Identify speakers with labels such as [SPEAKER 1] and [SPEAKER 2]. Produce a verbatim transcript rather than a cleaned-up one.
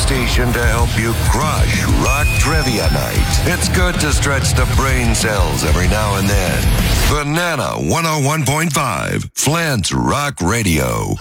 [SPEAKER 1] station to help you crush Rock Trivia Night. It's good to stretch the brain cells every now and then. Banana one oh one point five, Flint's Rock Radio.